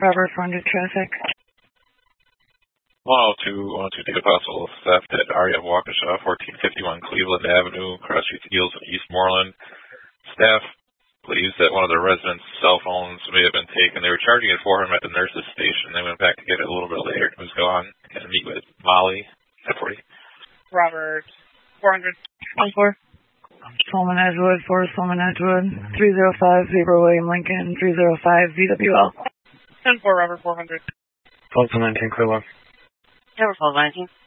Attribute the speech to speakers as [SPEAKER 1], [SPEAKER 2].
[SPEAKER 1] Robert 400 traffic.
[SPEAKER 2] 102 data possible theft at Aria Waukesha, 1451 Cleveland Avenue, Cross Street Heels in Eastmoreland. Staff believes that one of the residents' cell phones may have been taken. They were charging it for him at the nurse's station. They went back to get it a little bit later. It was gone. Going to meet with Molly at 40.
[SPEAKER 3] Robert 400.
[SPEAKER 1] 14. Solomon Edgewood, 4 Solomon Edgewood, 305 Zebra William Lincoln, 305 VWL.
[SPEAKER 3] 10-4, Robert 400.
[SPEAKER 4] 1219 Clearwater.
[SPEAKER 5] Tower 1219.